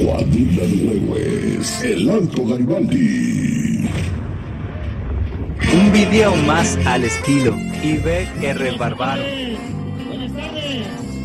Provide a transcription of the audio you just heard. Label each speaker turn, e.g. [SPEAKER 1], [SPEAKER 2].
[SPEAKER 1] Cuadrilla de héroes, el Alto Garibaldi.
[SPEAKER 2] Un video más al estilo Iber R. Bárbaro.
[SPEAKER 3] Buenas tardes.